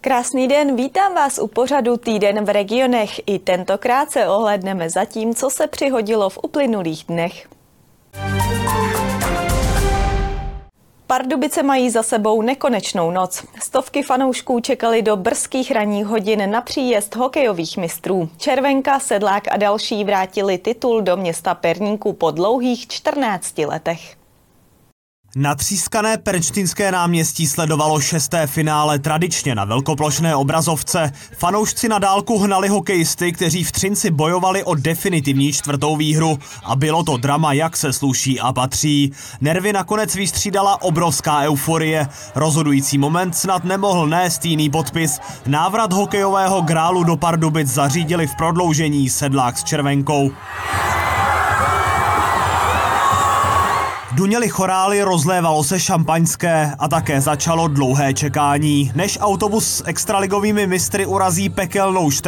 Krásný den, vítám vás u pořadu Týden v regionech. I tentokrát se ohlédneme za tím, co se přihodilo v uplynulých dnech. Pardubice mají za sebou nekonečnou noc. Stovky fanoušků čekali do brzkých ranních hodin na příjezd hokejových mistrů. Červenka, Sedlák a další vrátili titul do města Perníku po dlouhých 14 letech. Natřískané Pernštejnské náměstí sledovalo 6. finále tradičně na velkoplošné obrazovce. Fanoušci na dálku hnali hokejisty, kteří v Třinci bojovali o definitivní 4. výhru. A bylo to drama, jak se sluší a patří. Nervy nakonec vystřídala obrovská euforie. Rozhodující moment snad nemohl nést jiný podpis. Návrat hokejového grálu do Pardubic zařídili v prodloužení Sedlák s Červenkou. Duněly chorály, rozlévalo se šampaňské a také začalo dlouhé čekání, než autobus s extraligovými mistry urazí pekelnou